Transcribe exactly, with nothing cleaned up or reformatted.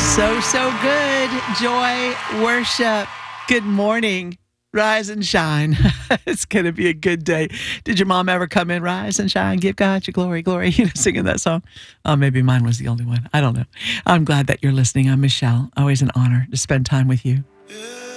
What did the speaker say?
So, so good. Joy, worship. Good morning. Rise and shine. It's going to be a good day. Did your mom ever come in, rise and shine, give God your glory, glory, you know, singing that song? Oh, maybe mine was the only one. I don't know. I'm glad that you're listening. I'm Michelle. Always an honor to spend time with you.